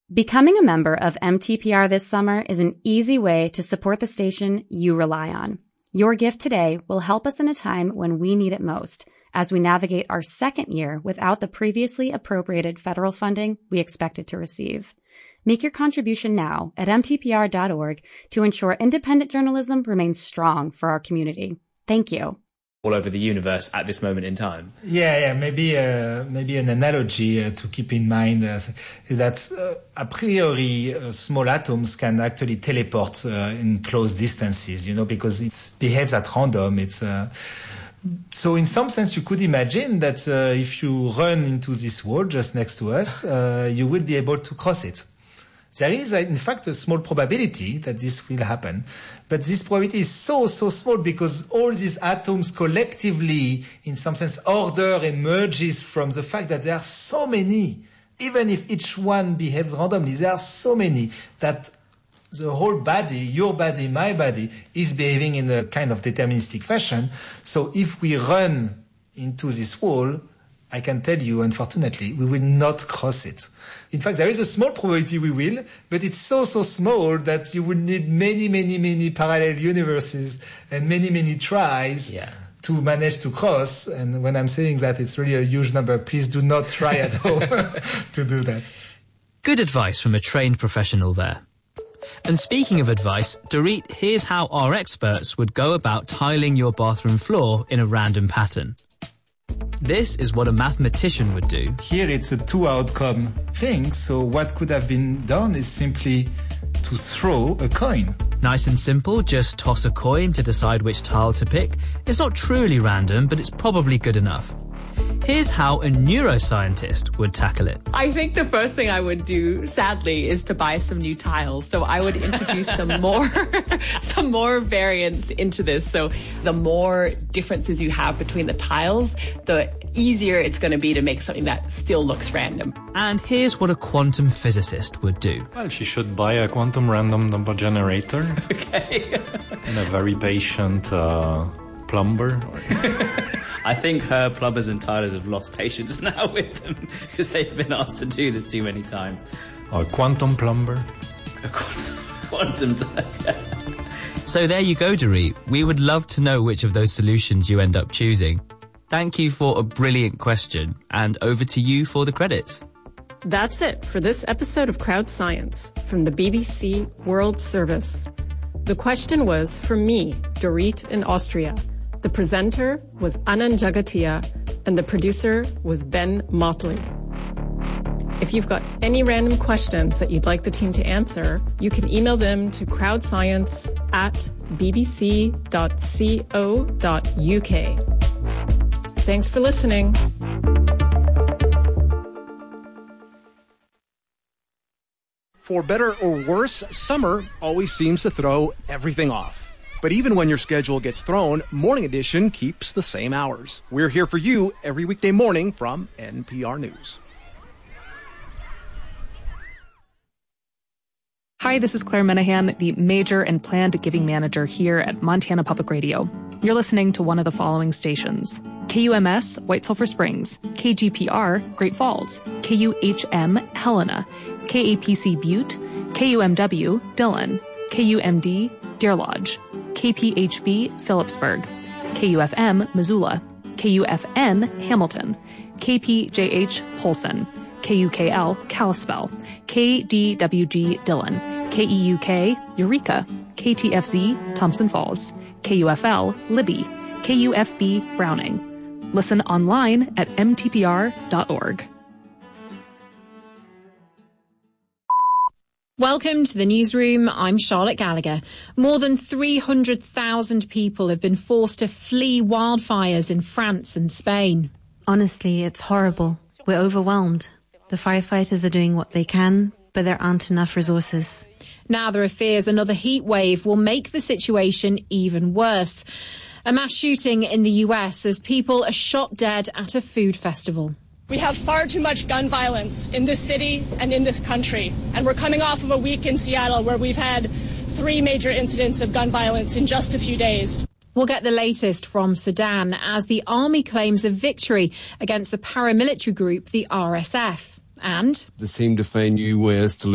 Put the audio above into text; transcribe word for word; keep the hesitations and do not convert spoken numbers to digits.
Becoming a member of M T P R this summer is an easy way to support the station you rely on. Your gift today will help us in a time when we need it most, as we navigate our second year without the previously appropriated federal funding we expected to receive. Make your contribution now at m t p r dot org to ensure independent journalism remains strong for our community. Thank you. All over the universe at this moment in time. Yeah, yeah. Maybe, uh, maybe an analogy uh, to keep in mind uh, is that uh, a priori uh, small atoms can actually teleport uh, in close distances, you know, because it behaves at random. It's uh, so in some sense you could imagine that uh, if you run into this wall just next to us, uh, you will be able to cross it. There is, in fact, a small probability that this will happen. But this probability is so, so small because all these atoms collectively, in some sense, order emerges from the fact that there are so many. Even if each one behaves randomly, there are so many that the whole body, your body, my body, is behaving in a kind of deterministic fashion. So if we run into this wall, I can tell you, unfortunately, we will not cross it. In fact, there is a small probability we will, but it's so, so small that you would need many, many, many parallel universes and many, many tries yeah. to manage to cross. And when I'm saying that, it's really a huge number. Please do not try at home to do that. Good advice from a trained professional there. And speaking of advice, Dorit, here's how our experts would go about tiling your bathroom floor in a random pattern. This is what a mathematician would do. Here it's a two-outcome thing, so what could have been done is simply to throw a coin. Nice and simple, just toss a coin to decide which tile to pick. It's not truly random, but it's probably good enough. Here's how a neuroscientist would tackle it. I think the first thing I would do, sadly, is to buy some new tiles. So I would introduce some more, some more variance into this. So the more differences you have between the tiles, the easier it's going to be to make something that still looks random. And here's what a quantum physicist would do. Well, she should buy a quantum random number generator. Okay. And a very patient uh, plumber. I think her plumbers and tilers have lost patience now with them because they've been asked to do this too many times. A quantum plumber. A quantum, quantum So there you go, Dorit. We would love to know which of those solutions you end up choosing. Thank you for a brilliant question, and over to you for the credits. That's it for this episode of Crowd Science from the B B C World Service. The question was from me, Dorit in Austria. The presenter was Anand Jagatia, and the producer was Ben Motley. If you've got any random questions that you'd like the team to answer, you can email them to crowdscience at b b c dot co dot u k. Thanks for listening. For better or worse, summer always seems to throw everything off. But even when your schedule gets thrown, Morning Edition keeps the same hours. We're here for you every weekday morning from N P R News. Hi, this is Claire Menahan, the Major and Planned Giving Manager here at Montana Public Radio. You're listening to one of the following stations. K U M S, White Sulphur Springs. K G P R, Great Falls. K U H M, Helena. K A P C Butte. K U M W, Dillon. K U M D, Deer Lodge. K P H B, Phillipsburg. K U F M, Missoula. K U F N, Hamilton. K P J H, Polson. K U K L, Kalispell. K D W G, Dillon. K E U K, Eureka. K T F Z, Thompson Falls. K U F L, Libby. K U F B, Browning. Listen online at m t p r dot org. Welcome to the newsroom. I'm Charlotte Gallagher. More than three hundred thousand people have been forced to flee wildfires in France and Spain. Honestly, it's horrible. We're overwhelmed. The firefighters are doing what they can, but there aren't enough resources. Now there are fears another heat wave will make the situation even worse. A mass shooting in the U S as people are shot dead at a food festival. We have far too much gun violence in this city and in this country. And we're coming off of a week in Seattle where we've had three major incidents of gun violence in just a few days. We'll get the latest from Sudan as the army claims a victory against the paramilitary group, the R S F. And the same defend U S to